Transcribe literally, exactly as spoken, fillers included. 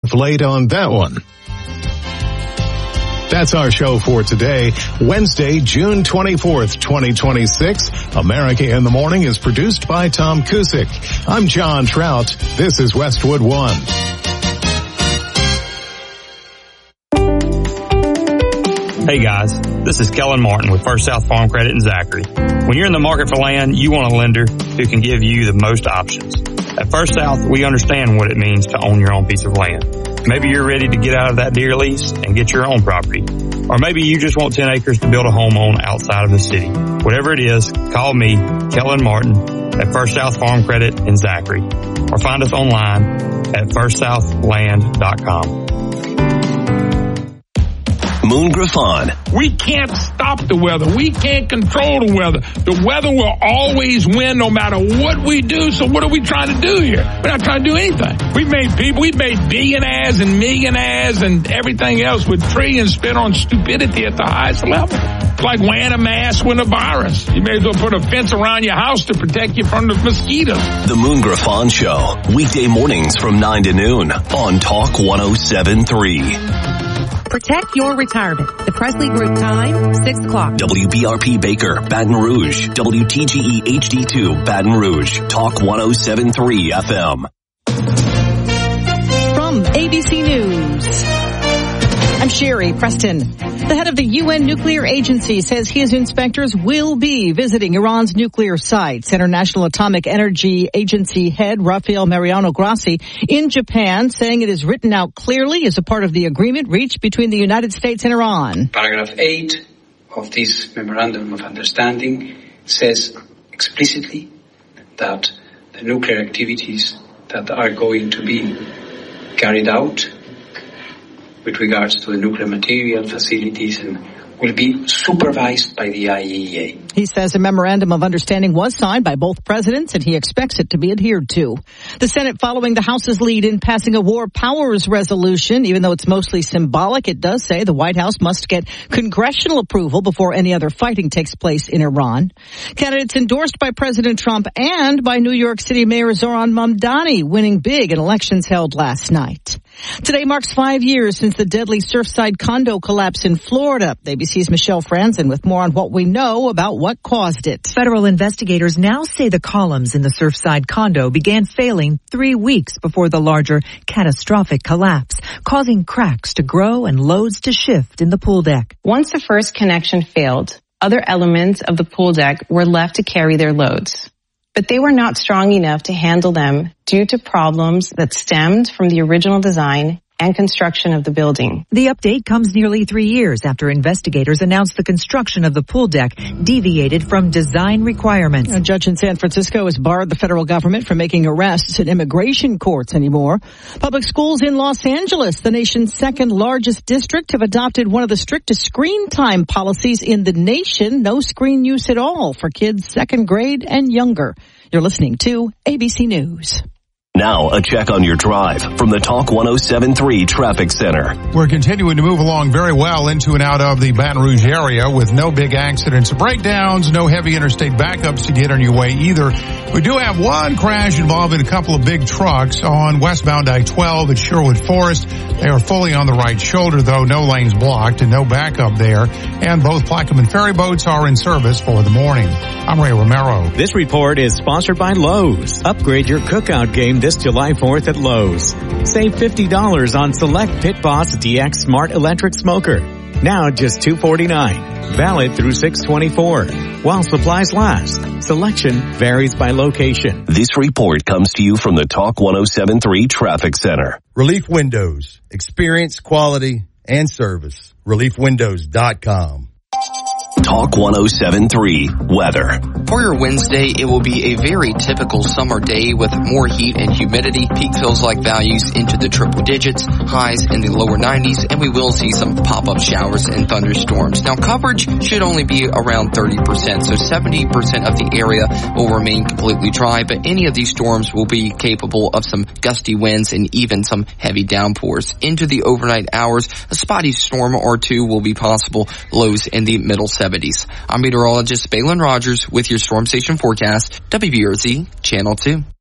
up late on that one. That's our show for today, Wednesday, June twenty-fourth, twenty twenty-six. America in the Morning is produced by Tom Kusick. I'm John Trout. This is Westwood One. Hey guys, this is Kellen Martin with First South Farm Credit in Zachary. When you're in the market for land, you want a lender who can give you the most options. At First South, we understand what it means to own your own piece of land. Maybe you're ready to get out of that deer lease and get your own property. Or maybe you just want ten acres to build a home on outside of the city. Whatever it is, call me, Kellen Martin, at First South Farm Credit in Zachary. Or find us online at first south land dot com. Moon Griffon. We can't stop the weather. We can't control the weather. The weather will always win no matter what we do. So what are we trying to do here? We're not trying to do anything. We've made people, we've made billionaires and millionaires and everything else with trillions spent on stupidity at the highest level. It's like wearing a mask with a virus. You may as well put a fence around your house to protect you from the mosquitoes. The Moon Griffon Show, weekday mornings from nine to noon on Talk one oh seven point three. Protect your retirement. The Presley Group time, six o'clock. W B R P Baker, Baton Rouge. W T G E H D two, Baton Rouge. Talk one oh seven point three F M. From A B C News, I'm Sherry Preston. The head of the U N Nuclear Agency says his inspectors will be visiting Iran's nuclear sites. International Atomic Energy Agency head Rafael Mariano Grossi in Japan, saying it is written out clearly as a part of the agreement reached between the United States and Iran. Paragraph eight of this Memorandum of Understanding says explicitly that the nuclear activities that are going to be carried out with regards to the nuclear material facilities and will be supervised by the I A E A. He says a memorandum of understanding was signed by both presidents and he expects it to be adhered to. The Senate following the House's lead in passing a war powers resolution. Even though it's mostly symbolic, it does say the White House must get congressional approval before any other fighting takes place in Iran. Candidates endorsed by President Trump and by New York City Mayor Zohran Mamdani winning big in elections held last night. Today marks five years since the deadly Surfside condo collapse in Florida. A B C's Michelle Franzen with more on what we know about what caused it. Federal investigators now say the columns in the Surfside condo began failing three weeks before the larger catastrophic collapse, causing cracks to grow and loads to shift in the pool deck. Once the first connection failed, other elements of the pool deck were left to carry their loads. But they were not strong enough to handle them due to problems that stemmed from the original design and construction of the building. The update comes nearly three years after investigators announced the construction of the pool deck deviated from design requirements. A judge in San Francisco has barred the federal government from making arrests in immigration courts anymore. Public schools in Los Angeles, the nation's second largest district, have adopted one of the strictest screen time policies in the nation. No screen use at all for kids second grade and younger. You're listening to A B C News. Now, a check on your drive from the Talk one oh seven point three Traffic Center. We're continuing to move along very well into and out of the Baton Rouge area with no big accidents or breakdowns, no heavy interstate backups to get on your way either. We do have one crash involving a couple of big trucks on westbound I twelve at Sherwood Forest. They are fully on the right shoulder, though, no lanes blocked and no backup there. And both Plaquemine ferry boats are in service for the morning. I'm Ray Romero. This report is sponsored by Lowe's. Upgrade your cookout game this July fourth at Lowe's. Save fifty dollars on select Pit Boss D X Smart Electric Smoker. Now just two hundred forty-nine dollars. Valid through six twenty-four. While supplies last. Selection varies by location. This report comes to you from the Talk one oh seven point three Traffic Center. Relief Windows. Experience, quality, and service. relief windows dot com. Talk one oh seven point three weather. For your Wednesday, it will be a very typical summer day with more heat and humidity. Peak feels like values into the triple digits, highs in the lower nineties, and we will see some pop-up showers and thunderstorms. Now, coverage should only be around thirty percent, so seventy percent of the area will remain completely dry, but any of these storms will be capable of some gusty winds and even some heavy downpours. Into the overnight hours, a spotty storm or two will be possible, lows in the middle seventies. I'm meteorologist Balin Rogers with your Storm Station forecast, W B R Z Channel two.